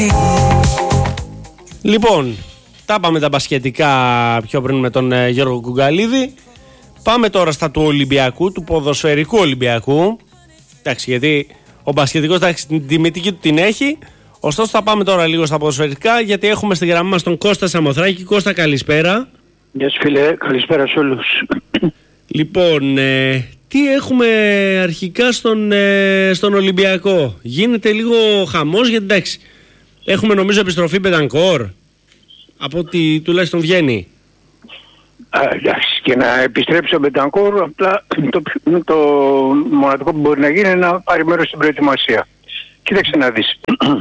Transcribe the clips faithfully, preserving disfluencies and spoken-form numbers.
Λοιπόν, τα πάμε τα μπασκετικά πιο πριν με τον ε, Γιώργο Κουγκαλίδη. Πάμε τώρα στα του Ολυμπιακού, του ποδοσφαιρικού Ολυμπιακού. Εντάξει, γιατί ο μπασκετικός εντάξει, την τιμητική του την έχει. Ωστόσο θα πάμε τώρα λίγο στα ποδοσφαιρικά, γιατί έχουμε στη γραμμή μας τον Κώστα Σαμοθράκη. Κώστα, καλησπέρα. Γεια σου φίλε, καλησπέρα σε όλους. Λοιπόν, ε, τι έχουμε αρχικά στον, ε, στον Ολυμπιακό? Γίνεται λίγο χαμός, γιατί εντάξει, έχουμε νομίζω επιστροφή Μπετανκόρ, από ό,τι τουλάχιστον βγαίνει. Α, εντάξει, και να επιστρέψει ο Μπετανκόρ, απλά το, το μοναδικό που μπορεί να γίνει είναι να πάρει μέρος στην προετοιμασία. Κοίταξε να δεις,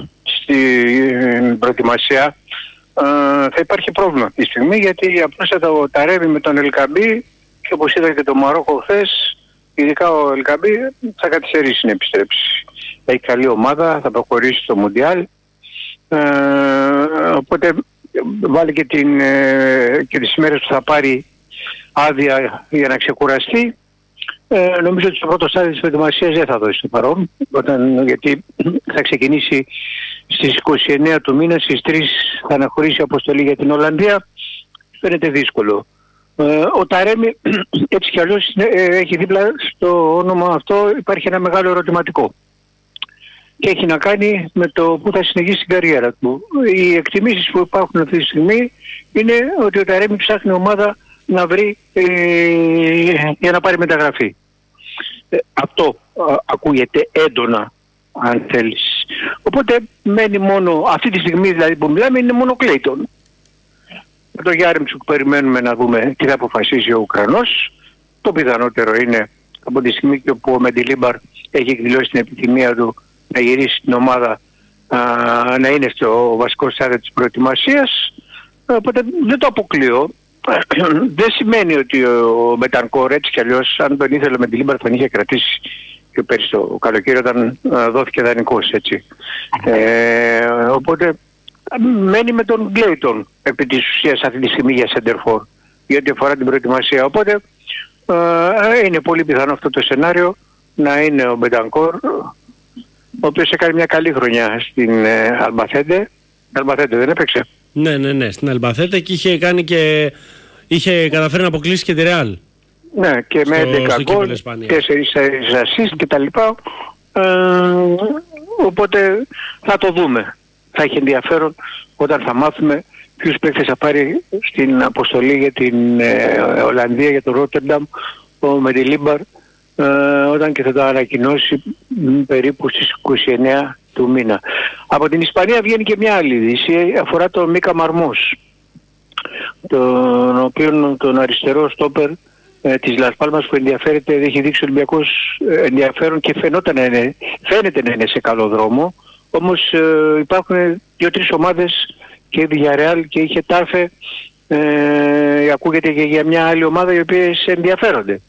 στην προετοιμασία ε, θα υπάρχει πρόβλημα αυτή τη στιγμή, γιατί απλώς το Ταρέμι με τον Ελκαμπή, και όπως είδα και το Μαρόκο χθες, ειδικά ο Ελκαμπή θα καθυστερήσει να επιστρέψει. Έχει καλή ομάδα, θα προχωρήσει στο Μουντιάλ, ε, οπότε βάλει και, την, ε, και τις ημέρες που θα πάρει άδεια για να ξεκουραστεί. Ε, νομίζω ότι στο πρώτο στάδιο της προετοιμασίας δεν θα δώσει το παρόν, όταν, γιατί θα ξεκινήσει στις είκοσι εννέα του μήνα, στις τρεις θα αναχωρήσει αποστολή για την Ολλανδία. Φαίνεται δύσκολο. Ε, ο Ταρέμι έτσι κι αλλιώς ε, έχει δίπλα στο όνομα αυτό, υπάρχει ένα μεγάλο ερωτηματικό. Και έχει να κάνει με το που θα συνεχίσει την καριέρα του. Οι εκτιμήσεις που υπάρχουν αυτή τη στιγμή είναι ότι ο Ταρέμι ψάχνει ομάδα να βρει ε, για να πάρει μεταγραφή. Ε, αυτό α, ακούγεται έντονα, αν θέλεις. Οπότε μένει μόνο, αυτή τη στιγμή δηλαδή που μιλάμε, είναι μόνο Κλέιτον. Με τον Γιάρεμτσουκ περιμένουμε να δούμε τι θα αποφασίσει ο Ουκρανός. Το πιθανότερο είναι από τη στιγμή και όπου ο Μεντιλίμπαρ έχει εκδηλώσει την επιθυμία του να γυρίσει την ομάδα, α, να είναι στο βασικό στάδιο της προετοιμασίας. Οπότε δεν το αποκλείω. Δεν σημαίνει ότι ο Μπετανκόρ έτσι κι αλλιώς, αν τον ήθελε με την Λίμπαρ, τον είχε κρατήσει και πέρυσι το καλοκαίρι όταν α, δόθηκε δανεικός, έτσι. Ε, οπότε μένει με τον Κλέιτον επί της ουσίας αυτή τη στιγμή για σεντερφόρ, γιατί αφορά την προετοιμασία. Οπότε α, είναι πολύ πιθανό αυτό το σενάριο να είναι ο Μπετανκόρ, ο οποίος έκανε μια καλή χρονιά στην ε, Αλμπαθέντε. Αλμπαθέντε δεν έπαιξε? Ναι, ναι, ναι, στην Αλμπαθέντε, και είχε κάνει και είχε καταφέρει να αποκλείσει και τη Ρεάλ. Ναι, και στο, με έντεκα γκολ, τέσσερις ασίστ και τα λοιπά. Ε, οπότε θα το δούμε. Θα έχει ενδιαφέρον όταν θα μάθουμε ποιους παίκτες θα πάρει στην αποστολή για την ε, Ολλανδία, για το Ρότερνταμ, ο Μεντιλίμπαρ, ε, όταν και θα το ανακοινώσει περίπου στις είκοσι εννέα του μήνα. Από την Ισπανία βγαίνει και μια άλλη είδηση, αφορά τον Μίκα Μαρμός, τον οποίο τον αριστερό στόπερ ε, της Λας Πάλμας, που ενδιαφέρεται, έχει δείξει ο Ολυμπιακός ε, ενδιαφέρον και φαινόταν να είναι, φαίνεται να είναι σε καλό δρόμο. Όμως ε, υπάρχουν δύο-τρεις ομάδες, και η Villarreal και η Getafe, ε, ακούγεται και για μια άλλη ομάδα, οι οποίες ενδιαφέρονται.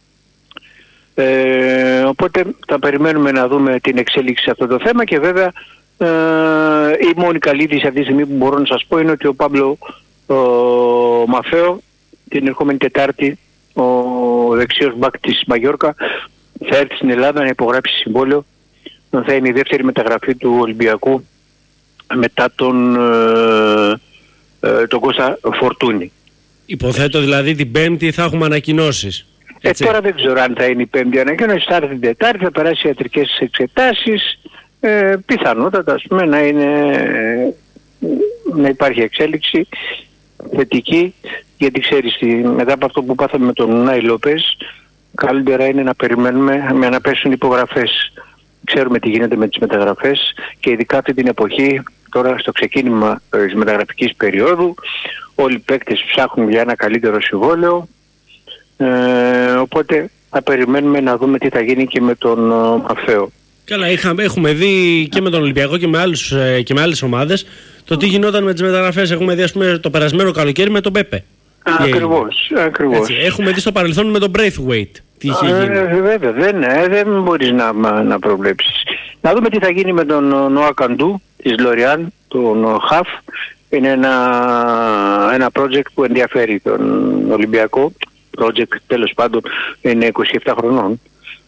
Ε, οπότε θα περιμένουμε να δούμε την εξέλιξη σε αυτό το θέμα, και βέβαια ε, η μόνη καλή είδηση αυτή τη στιγμή που μπορώ να σας πω είναι ότι ο Πάμπλο ο Μαφέο την ερχόμενη Τετάρτη, ο δεξιός μπακ της Μαγιόρκα, θα έρθει στην Ελλάδα να υπογράψει συμβόλαιο. Θα είναι η δεύτερη μεταγραφή του Ολυμπιακού μετά τον, ε, τον Κώστα Φορτούνη. Υποθέτω δηλαδή την Πέμπτη θα έχουμε ανακοινώσεις. Ε, τώρα δεν ξέρω αν θα είναι η Πέμπτη ανακοίνωση, θα έρθει την Τετάρτη, θα περάσει ιατρικές εξετάσεις, ε, πιθανότατα ας πούμε να, είναι, να υπάρχει εξέλιξη θετική, γιατί ξέρεις μετά από αυτό που πάθαμε με τον Νάι Λόπες, καλύτερα είναι να περιμένουμε με να πέσουν υπογραφές. Ξέρουμε τι γίνεται με τις μεταγραφές, και ειδικά αυτή την εποχή, τώρα στο ξεκίνημα της μεταγραφικής περίοδου, όλοι οι παίκτες ψάχνουν για ένα καλύτερο συμβόλαιο. Ε, οπότε θα περιμένουμε να δούμε τι θα γίνει και με τον uh, Μαφέο. Καλά, είχαμε, έχουμε δει και με τον Ολυμπιακό και με, άλλους, και με άλλες ομάδες το τι γινόταν με τις μεταγραφές. Έχουμε δει, ας πούμε, το περασμένο καλοκαίρι με τον Πέπε. Ακριβώς, ακριβώς. Έτσι, έχουμε δει στο παρελθόν με τον Braithwaite τι είχε γίνει. Ε, βέβαια, δεν, ε, δεν μπορείς να, να προβλέψεις. Να δούμε τι θα γίνει με τον Νοά Καντού της Λοριάν, τον Χαφ. Είναι ένα, ένα project που ενδιαφέρει τον Ολυμπιακό. Project, τέλος πάντων, είναι είκοσι επτά χρονών.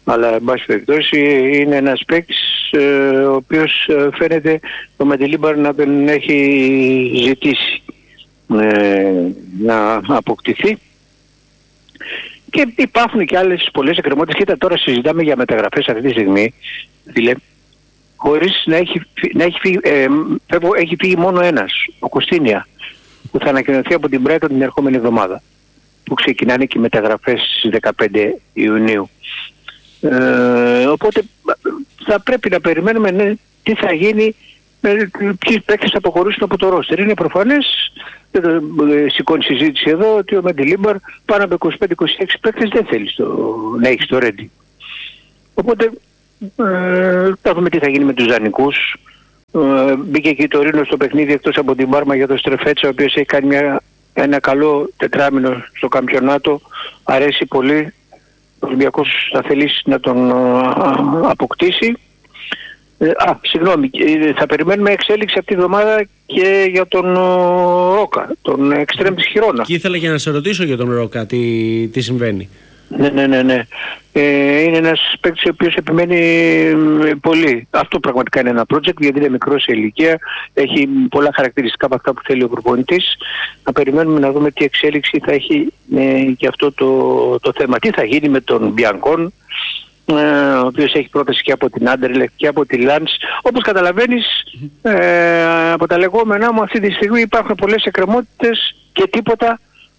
Αλλά εν πάση περιπτώσει είναι ένας παίκτης ε, ο οποίος ε, φαίνεται το Μεντιλίμπαρ να τον έχει ζητήσει ε, να αποκτηθεί. Και υπάρχουν και άλλες πολλές εκκρεμότητες. Κοίτα, τώρα συζητάμε για μεταγραφές αυτή τη στιγμή, φίλε, χωρίς να έχει, να έχει, φύγει, ε, έχει φύγει μόνο ένας, ο Κωστίνια, που θα ανακοινωθεί από την Brighton την ερχόμενη εβδομάδα, που ξεκινάνε και οι μεταγραφές στις δεκαπέντε Ιουνίου. Ε, οπότε θα πρέπει να περιμένουμε, ναι, τι θα γίνει, με ποιοι παίκτες θα αποχωρήσουν από το ρόστερ. Είναι προφανές, δεν το ε, σηκώνει συζήτηση εδώ, ότι ο Μεντιλίμπαρ πάνω από είκοσι πέντε είκοσι έξι παίκτες δεν θέλει στο, να έχει στο Ρέντι. Οπότε ε, θα δούμε τι θα γίνει με τους δανεικούς. Ε, μπήκε και το Ρήνο στο παιχνίδι εκτός από την Πάρμα για το Στρεφέτσα, ο οποίος έχει κάνει μια, ένα καλό τετράμινο στο καμπιονάτο, αρέσει πολύ. Ο Ολυμπιακός θα θελήσει να τον α, αποκτήσει. Ε, α, συγγνώμη, θα περιμένουμε εξέλιξη αυτή τη εβδομάδα και για τον ο, Ρόκα, τον εξτρέμ της Χιρόνα. Και ήθελα για να σε ρωτήσω για τον Ρόκα τι, τι συμβαίνει. Ναι, ναι, ναι, ναι. Ε, είναι ένας παίκτης ο οποίος επιμένει πολύ. Αυτό πραγματικά είναι ένα project, γιατί είναι μικρός σε ηλικία, έχει πολλά χαρακτηριστικά από αυτά που θέλει ο προπονητής. Να περιμένουμε να δούμε τι εξέλιξη θα έχει ε, και αυτό το, το θέμα. Τι θα γίνει με τον Μπιανκόν, ε, ο οποίος έχει πρόταση και από την Άντερλεχτ και από τη Λάνς. Όπως καταλαβαίνεις, ε, από τα λεγόμενά μου αυτή τη στιγμή υπάρχουν πολλές εκκρεμότητες και τίποτα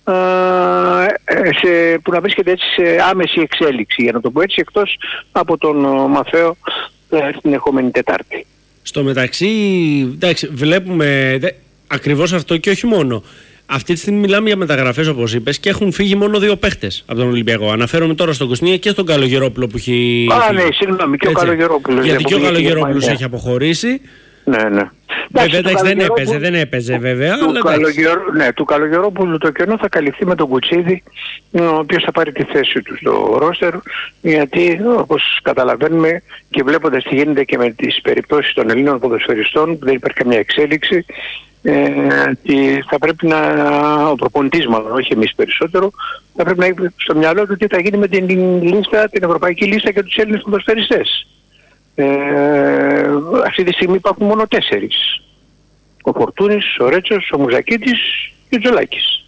σε, που να βρίσκεται έτσι σε άμεση εξέλιξη, για να το πω έτσι, εκτός από τον Μαθαίο την ερχόμενη Τετάρτη. Στο μεταξύ, εντάξει, βλέπουμε δε, ακριβώς αυτό και όχι μόνο. Αυτή τη στιγμή μιλάμε για μεταγραφές, όπως είπες, και έχουν φύγει μόνο δύο παίχτες από τον Ολυμπιακό. Αναφέρομαι τώρα στον Κωστινία και στον Καλογερόπουλο που έχει. Α, φύγει. ναι, συγγνώμη, και ο Καλογερόπουλος. Γιατί και ο Καλογερόπουλος έχει αποχωρήσει. Ναι, ναι. Βέβαια εντάξει, δεν έπαιζε, δεν έπαιζε βέβαια. Του, αλλά Καλογερο... ναι, του Καλογερόπουλου το κενό θα καλυφθεί με τον Κουτσίδη, ο οποίος θα πάρει τη θέση του στο ρόστερ, γιατί όπως καταλαβαίνουμε και βλέποντας τι γίνεται και με τις περιπτώσεις των Ελλήνων ποδοσφαιριστών, που δεν υπάρχει καμία εξέλιξη, ε, θα πρέπει να, ο προπονητής μάλλον, όχι εμείς περισσότερο, θα πρέπει να έχει στο μυαλό του τι θα γίνει με την λίστα, την ευρωπαϊκή λίστα και τους Έλληνες ποδοσφαιριστές. Ε, αυτή τη στιγμή υπάρχουν μόνο τέσσερις. Ο Φορτούνης, ο Ρέτσος, ο Μουζακίτης και ο Τζολάκης.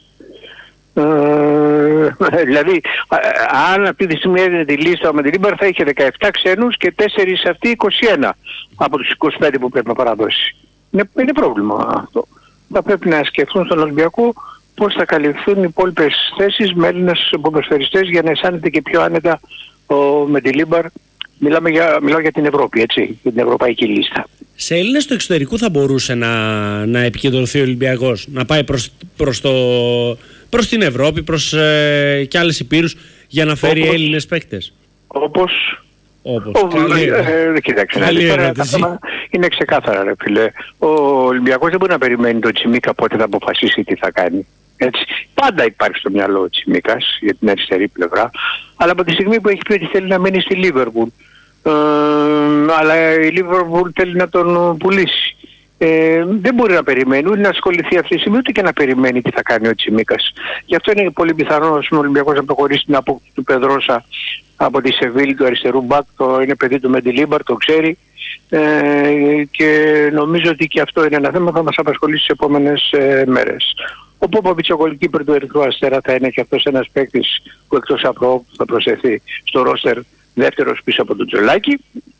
Ε, δηλαδή, αν αυτή τη στιγμή έδινε τη λίστα ο Μεντιλίμπαρ θα είχε δεκαεπτά ξένους και τέσσερις αυτοί είκοσι ένα από τους είκοσι πέντε που πρέπει να παραδώσει. Είναι, είναι πρόβλημα αυτό. Θα πρέπει να σκεφτούν στον Ολυμπιακό πώς θα καλυφθούν οι υπόλοιπες θέσεις με Έλληνες ποδοσφαιριστές για να αισθάνεται και πιο άνετα ο Μεντιλίμπαρ. Μιλάμε για, μιλάω για την Ευρώπη, έτσι, για την ευρωπαϊκή λίστα. Σε Έλληνες του εξωτερικού θα μπορούσε να, να επικεντρωθεί ο Ολυμπιακός, να πάει προς, προς, το, προς την Ευρώπη, προς ε, και άλλες υπήρους για να φέρει όπως, Έλληνες παίκτες. Όπως... Όπως. Ο, καλή, ε, ε, κοίταξε, καλή είναι ξεκάθαρα ρε φίλε. Ο Ολυμπιακός δεν μπορεί να περιμένει τον Τσιμίκα πότε θα αποφασίσει τι θα κάνει. Έτσι. Πάντα υπάρχει στο μυαλό ο Τσιμίκας για την αριστερή πλευρά, αλλά από τη στιγμή που έχει πει ότι θέλει να μείνει στη Λίβερπουλ, ε, αλλά η Λίβερπουλ θέλει να τον πουλήσει. Ε, δεν μπορεί να περιμένει, ούτε να ασχοληθεί αυτή τη στιγμή, ούτε και να περιμένει τι θα κάνει ο Τσιμίκας. Γι' αυτό είναι πολύ πιθανό ο Ολυμπιακός να προχωρήσει την απόκτηση του Πεδρόσα από τη Σεβίλη, του αριστερού μπακ, το είναι παιδί του Μεντιλίμπαρ, το ξέρει. Ε, και νομίζω ότι και αυτό είναι ένα θέμα που θα μας απασχολήσει τις επόμενες ε, μέρες. Ο Πόποβιτς, ο γκολκίπερ του Ερυθρού Αστέρα, θα είναι και αυτός ένας παίκτης που εκτός από θα προσθεθεί στο ρόστερ δεύτερος πίσω από τον Τζολάκη.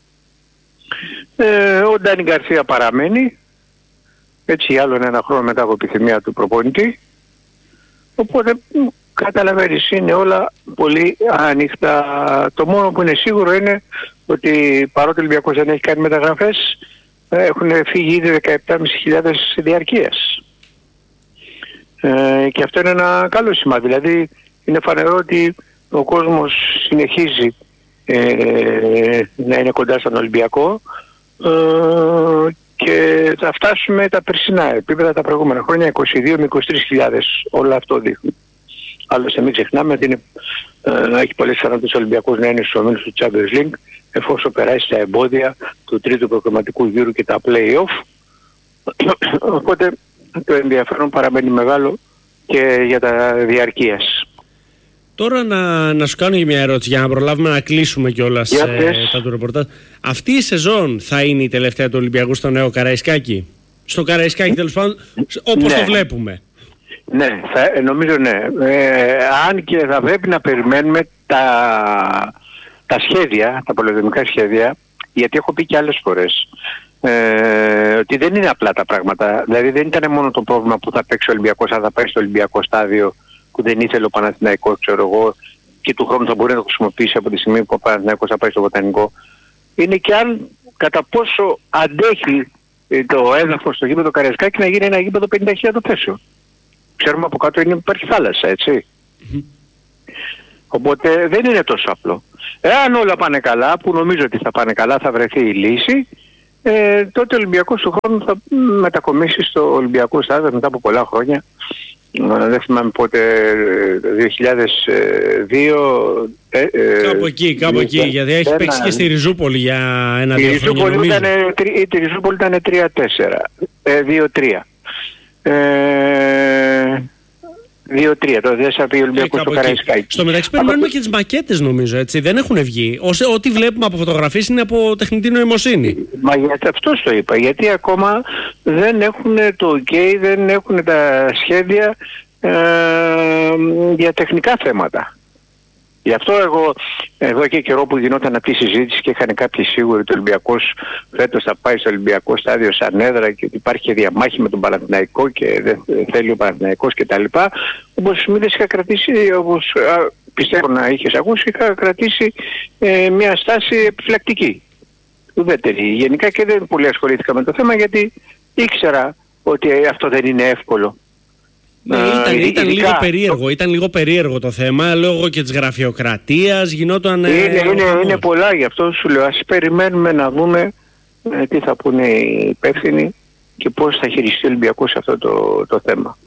Ε, ο Ντάνι Γκαρσία παραμένει, έτσι άλλο ένα χρόνο μετά από επιθυμία του προπονητή. Οπότε καταλαβαίνεις, είναι όλα πολύ ανοιχτά. Το μόνο που είναι σίγουρο είναι ότι παρότι ο Ολυμπιακός δεν έχει κάνει μεταγραφές, έχουν φύγει ήδη δεκαεπτά χιλιάδες πεντακόσιες διαρκείας. Ε, και αυτό είναι ένα καλό σημάδι. Δηλαδή είναι φανερό ότι ο κόσμος συνεχίζει ε, να είναι κοντά στον Ολυμπιακό ε, και θα φτάσουμε τα περσινά επίπεδα τα προηγούμενα χρόνια, είκοσι δύο με είκοσι τρεις χιλιάδες. Όλα αυτό δείχνει. Άλλωστε μην ξεχνάμε ότι είναι, ε, έχει πολλές πιθανότητες ο Ολυμπιακός να είναι στους ομίλους του Champions League εφόσον περάσει τα εμπόδια του τρίτου προκριματικού γύρου και τα play-off. Οπότε το ενδιαφέρον παραμένει μεγάλο και για τα διαρκείας. Τώρα να, να σου κάνω και μια ερώτηση για να προλάβουμε να κλείσουμε κιόλας ε, τα του ρεπορτάζ. Αυτή η σεζόν θα είναι η τελευταία του Ολυμπιακού στο νέο Καραϊσκάκι? Στο Καραϊσκάκι τέλος πάντων, όπως ναι. το βλέπουμε. Ναι, θα, νομίζω ναι. Ε, αν και θα πρέπει να περιμένουμε τα, τα σχέδια, τα πολεοδομικά σχέδια, γιατί έχω πει και άλλες φορές ε, ότι δεν είναι απλά τα πράγματα. Δηλαδή δεν ήταν μόνο το πρόβλημα που θα παίξει ο Ολυμπιακός, αν θα πάει στο Ολυμπιακό στάδιο που δεν ήθελε ο Παναθηναϊκός, ξέρω εγώ, και του χρόνου θα μπορεί να το χρησιμοποιήσει από τη στιγμή που ο Παναθηναϊκός θα πάει στο Βοτανικό. Είναι και αν κατά πόσο αντέχει το έδαφος στο γήπεδο Καραϊσκάκη να γίνει ένα γήπεδο πενήντα χιλιάδες θέσεων. Ξέρουμε από κάτω είναι, υπάρχει θάλασσα, έτσι. Mm-hmm. Οπότε δεν είναι τόσο απλό. Εάν όλα πάνε καλά, που νομίζω ότι θα πάνε καλά, θα βρεθεί η λύση, ε, τότε ο Ολυμπιακός του χρόνου θα μετακομίσει στο Ολυμπιακό στάδιο μετά από πολλά χρόνια. Δεν θυμάμαι πότε, δύο χιλιάδες δύο... Ε, κάπου εκεί, κάπου εκεί, γιατί έχει ένα, παίξει και στη Ριζούπολη για ένα-δύο χρόνια νομίζω. Ήταν, η Ριζούπολη ήταν τρία τέσσερα, δύο τρία. δύο τρία, το δεν θα πει ο Ολυμπιακός στο Καραϊσκάκι. Στο μεταξύ περιμένουμε και τις μακέτες νομίζω, έτσι, δεν έχουν βγει. Όσο, ό,τι βλέπουμε από φωτογραφίες είναι από τεχνητή νοημοσύνη. Μα γιατί αυτός το είπα, γιατί ακόμα δεν έχουν το ok, δεν έχουν τα σχέδια ε, για τεχνικά θέματα. Γι' αυτό εγώ εδώ και καιρό που γινόταν αυτή η συζήτηση και είχαν κάποιοι σίγουροι ότι ο Ολυμπιακός φέτος θα πάει στο Ολυμπιακό στάδιο σαν έδρα και ότι υπάρχει και διαμάχη με τον Παναθηναϊκό και δεν θέλει ο Παναθηναϊκός κτλ. Όπως Σμίδες είχα κρατήσει, όπως α, πιστεύω να είχες ακούσει, είχα κρατήσει ε, μια στάση επιφυλακτική. Ουδέτερη. Γενικά και δεν πολύ ασχολήθηκα με το θέμα γιατί ήξερα ότι αυτό δεν είναι εύκολο. Ναι, ήταν, ήταν, λίγο περίεργο, ήταν λίγο περίεργο το θέμα, λόγω και της γραφειοκρατίας, γινόταν... Είναι, είναι, είναι πολλά, γι' αυτό σου λέω, ας περιμένουμε να δούμε ε, τι θα πούνε οι υπεύθυνοι και πώς θα χειριστεί ο Ολυμπιακός αυτό το, το θέμα.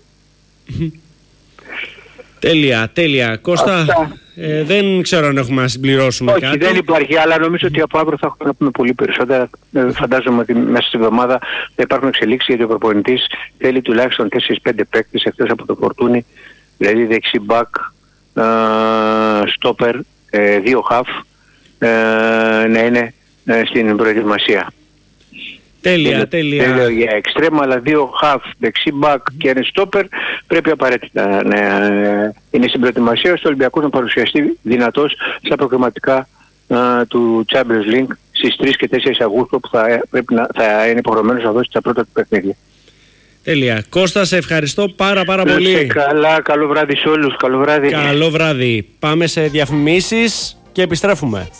Τέλεια, τέλεια. Κώστα, ε, δεν ξέρω αν έχουμε να συμπληρώσουμε Όχι, κάτι. Όχι, δεν υπάρχει, αλλά νομίζω ότι από αύριο θα έχουμε να πούμε πολύ περισσότερα. Ε, φαντάζομαι ότι μέσα στη εβδομάδα θα υπάρχουν εξελίξεις γιατί ο προπονητής θέλει τουλάχιστον τέσσερα πέντε παίκτες εκτός από το Φορτούνι, δηλαδή δεξί μπακ, στόπερ, δύο χαφ, ε, να είναι ε, στην προετοιμασία. Τέλεια, είναι, τέλεια. Δεν λέω για εξτρέμα, αλλά δύο half, δεξί back και ένα stopper πρέπει απαραίτητα να είναι στην προετοιμασία στο Ολυμπιακό να παρουσιαστεί δυνατός στα προκριματικά uh, του Champions League στις τρεις και τέσσερις Αυγούστου που θα, πρέπει να, θα είναι υποχρεωμένος να δώσει τα πρώτα του παιχνίδια. Τέλεια. Κώστα, σε ευχαριστώ πάρα πάρα πολύ. Είστε καλά, καλό βράδυ σε όλους, καλό βράδυ. Καλό βράδυ. Πάμε σε διαφημίσεις και επιστρέφουμε.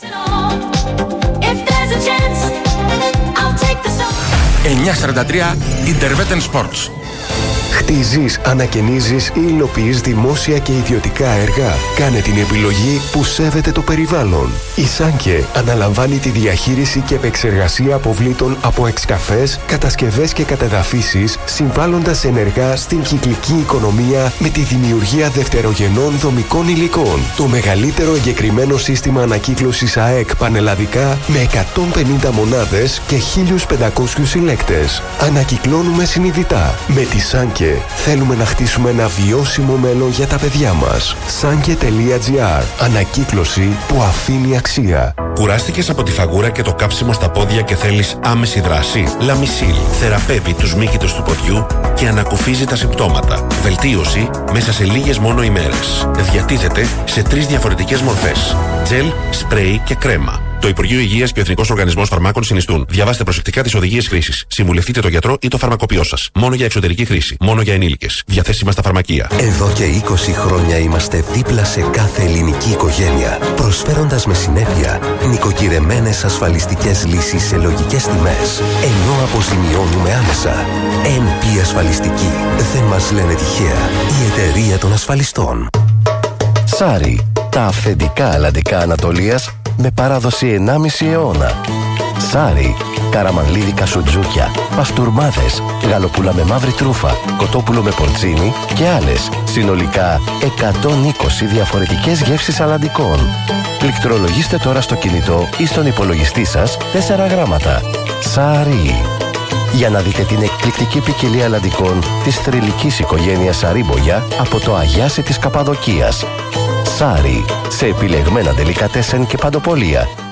εννιακόσια σαράντα τρία Interveten Sports. Χτίζεις, ανακαινίζεις ή υλοποιείς δημόσια και ιδιωτικά έργα. Κάνε την επιλογή που σέβεται το περιβάλλον. Η Σάνκε αναλαμβάνει τη διαχείριση και επεξεργασία αποβλήτων από εξκαφές, κατασκευές και κατεδαφίσεις, συμβάλλοντας ενεργά στην κυκλική οικονομία με τη δημιουργία δευτερογενών δομικών υλικών. Το μεγαλύτερο εγκεκριμένο σύστημα ανακύκλωσης ΑΕΚ πανελλαδικά με εκατόν πενήντα μονάδες και χίλιους πεντακόσιους συλλέκτες. Ανακυκλώνουμε συνειδητά. Με τη Σάνκε θέλουμε να χτίσουμε ένα βιώσιμο μέλλον για τα παιδιά μας. Sanke τελεία τζι άρ. Ανακύκλωση που αφήνει αξία. Κουράστηκες από τη φαγούρα και το κάψιμο στα πόδια και θέλεις άμεση δράση? Λαμισίλ θεραπεύει τους μύκητους του ποδιού και ανακουφίζει τα συμπτώματα. Βελτίωση μέσα σε λίγες μόνο ημέρες. Διατίθεται σε τρεις διαφορετικές μορφές: τζελ, σπρέι και κρέμα. Το Υπουργείο Υγείας και ο Εθνικός Οργανισμός Φαρμάκων συνιστούν. Διαβάστε προσεκτικά τις οδηγίες χρήσης. Συμβουλευτείτε τον γιατρό ή το φαρμακοποιό σας. Μόνο για εξωτερική χρήση. Μόνο για ενήλικες. Διαθέσιμα στα φαρμακεία. Εδώ και είκοσι χρόνια είμαστε δίπλα σε κάθε ελληνική οικογένεια, προσφέροντας με συνέπεια νοικοκυρεμένες ασφαλιστικές λύσεις σε λογικές τιμές, ενώ αποζημιώνουμε άμεσα. εν πι Ασφαλιστική. Δεν μας λένε τυχαία. Η εταιρεία των ασφαλιστών. Σάρι. Τα αυθεντικά αλλαντικά Ανατολίας με παράδοση ενάμιση αιώνα. Σάρι, καραμανλίδικα σουτζούκια, παστούρμάδες, γαλοπούλα με μαύρη τρούφα, κοτόπουλο με πορτσίνι και άλλες. Συνολικά εκατόν είκοσι διαφορετικές γεύσεις αλλαντικών. Πληκτρολογήστε τώρα στο κινητό ή στον υπολογιστή σας τέσσερα γράμματα. Σάρι. Για να δείτε την εκπληκτική ποικιλία αλλαντικών της θρυλικής οικογένειας Σαρίμπογια από το Αγιάσι της Καπαδοκίας. Σάρι. Σε επιλεγμένα ντελικατέσεν και παντοπολία.